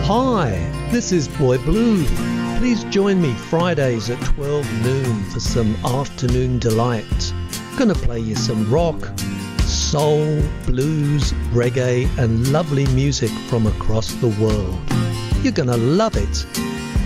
Hi, this is Boy Blue. Please join me Fridays at 12 noon for some afternoon delight. Gonna play you some rock, soul, blues, reggae and lovely music from across the world. You're gonna love it.